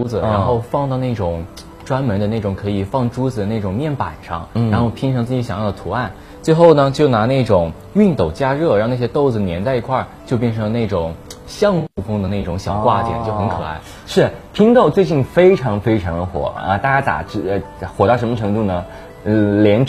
珠子，然后放到那种专门的那种可以放珠子的那种面板上，然后拼成自己想要的图案。最后呢，就拿那种熨斗加热，让那些豆子粘在一块儿，就变成那种橡木风的那种小挂件，就很可爱。 是拼豆最近非常非常的火啊！大家火到什么程度呢？连